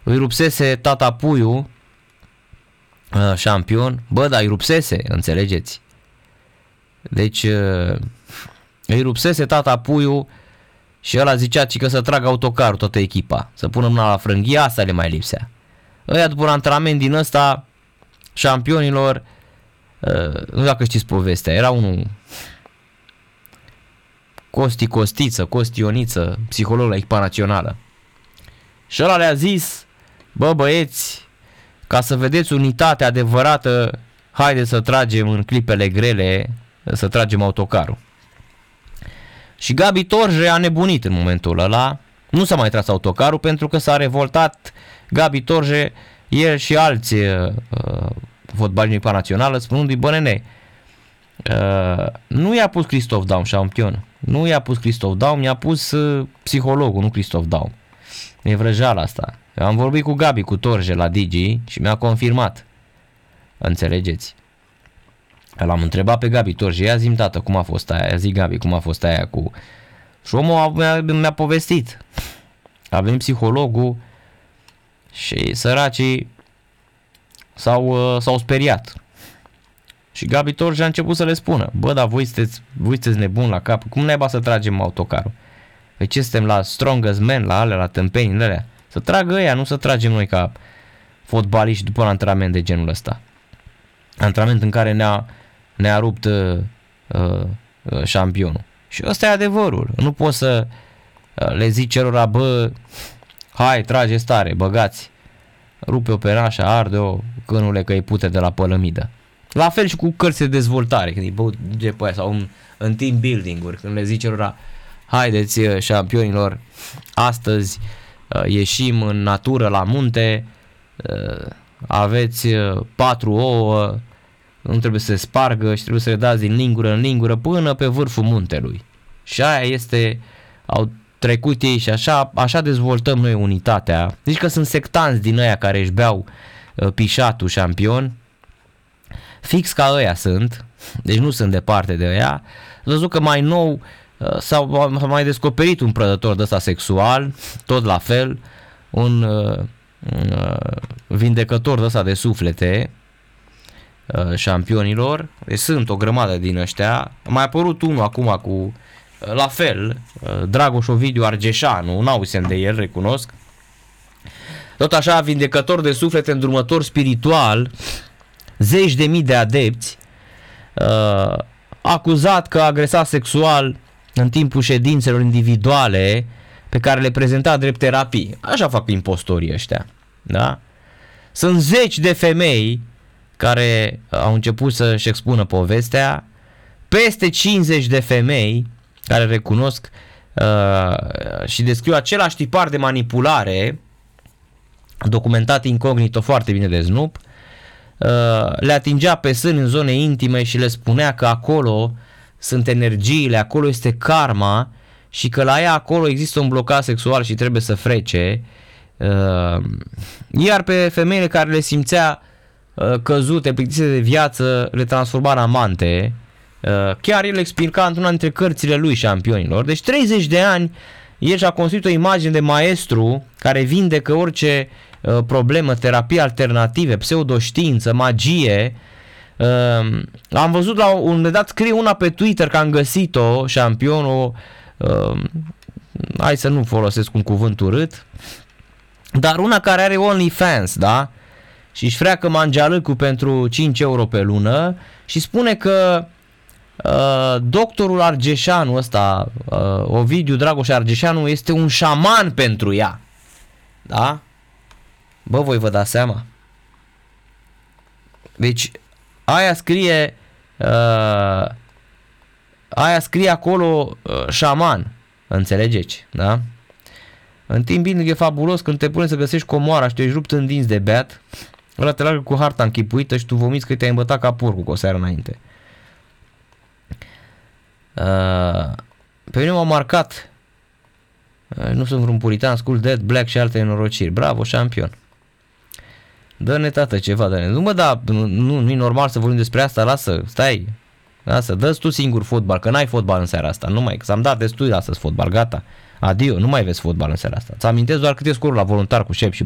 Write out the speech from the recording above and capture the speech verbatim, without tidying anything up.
îi rupsese tata puiul, uh, șampion, bă, dar îi rupsese, înțelegeți? Deci uh, îi rupsese tata puiul și ăla zicea că să tragă autocarul toată echipa, să pună mâna la frânghie, asta le mai lipsea. Ăia după un antrenament din ăsta, șampionilor, uh, nu știu dacă știți povestea, era unul Costi Costiță, Costi Ioniță, psiholog la echipa națională. Și ăla le-a zis, bă băieți, ca să vedeți unitatea adevărată, haideți să tragem în clipele grele, să tragem autocarul. Și Gabi Torje a nebunit în momentul ăla, nu s-a mai tras autocarul pentru că s-a revoltat Gabi Torje, el și alți uh, fotbaliști în echipa națională, spunându-i, bă nene, uh, nu i-a pus Christoph Daum șampion, nu i-a pus Christoph Daum, i-a pus uh, psihologul, nu Christoph Daum. E vrăjeala asta. Am vorbit cu Gabi, cu Torje la Digi și mi-a confirmat. Înțelegeți? L-am întrebat pe Gabi Torje, ia zi-mi tată cum a fost aia, ia zi Gabi cum a fost aia cu... Și omul mi-a, mi-a povestit. A venit psihologul și săracii s-au, uh, s-au speriat. Și Gabi Torje a început să le spună, bă, dar voi sunteți, voi sunteți nebuni la cap, cum naiba să tragem autocarul? Păi ce suntem la strongest men, la alea, la tâmpenile alea? Să tragă ăia, nu să tragem noi ca fotbaliști după un antrenament de genul ăsta. Antrenament în care ne-a, ne-a rupt uh, uh, șampionul. Și ăsta e adevărul. Nu poți să uh, le zici celora, bă, hai, trage tare, băgați, rupe-o pe nașa, arde-o, cânule că e pute de la pălămidă. La fel și cu cărți de dezvoltare, când îi băge pe aia, sau în, în team building-uri, când le zici celora, haideți șampionilor, astăzi uh, ieșim în natură la munte, uh, aveți uh, patru ouă, nu trebuie să se spargă și trebuie să le dați din lingură în lingură până pe vârful muntelui. Și aia este, au trecut ei și așa, așa dezvoltăm noi unitatea. Deci că sunt sectanți din ăia care își beau uh, pișatul șampion, fix ca ăia sunt, deci nu sunt departe de ăia. Ați văzut că mai nou s-a mai descoperit un prădător de ăsta sexual, tot la fel, un uh, uh, vindecător de ăsta de suflete, uh, șampionilor. Deci sunt o grămadă din ăștia. A mai apărut unul acum cu, uh, la fel, uh, Dragoș Ovidiu Argeșanu, n-auzisem de el, recunosc. Tot așa, vindecător de suflete, îndrumător spiritual, zeci de mii de adepți, uh, acuzat că a agresat sexual în timpul ședințelor individuale pe care le prezenta drept terapii. Așa fac impostorii ăștia. Da? Sunt zeci de femei care au început să-și expună povestea, peste cincizeci de femei care recunosc uh, și descriu același tipar de manipulare, documentat incognito foarte bine de Snoop, uh, le atingea pe sâni în zone intime și le spunea că acolo sunt energiile, acolo este karma și că la ea acolo există un blocaj sexual și trebuie să frece. Iar pe femeile care le simțea căzute, plictisite de viață, le transforma în amante. Chiar el explica într-una dintre cărțile lui șampionilor. Deci treizeci de ani el și-a construit o imagine de maestru care vindecă orice problemă, terapie alternative, pseudoștiință, magie. Uh, am văzut la un moment dat, scrie una pe Twitter că am găsit-o, șampionul, uh, hai să nu folosesc un cuvânt urât, dar una care are OnlyFans, da? Și își freacă mangealâcul pentru cinci euro pe lună și spune că uh, doctorul Argeșanu ăsta, uh, Ovidiu Dragoș Argeșanu, este un șaman pentru ea. Da? Bă, voi vă dați seama? Deci aia scrie uh, aia scrie acolo uh, șaman, înțelegeți, da? În timp bine e fabulos când te pune să găsești comoara și te-ai rupt în dinți de beat, ăla te largă cu harta închipuită și tu vomiți că te-ai îmbătat ca porcul cu o seară înainte. Uh, pe mine m-au marcat, uh, nu sunt vreun puritan, School Dead, Black și alte nenorociri. Bravo, șampion. Dă-ne, tată, ceva, dă-ne. Nu mă, da, nu, nu e normal să vorbim despre asta, lasă, stai, lasă, dă-ți tu singur fotbal, că n-ai fotbal în seara asta, nu mai, că s-am dat destui astăzi fotbal, gata, adio, nu mai vezi fotbal în seara asta. Ți amintesc doar cât e scorul la Voluntar cu Șep și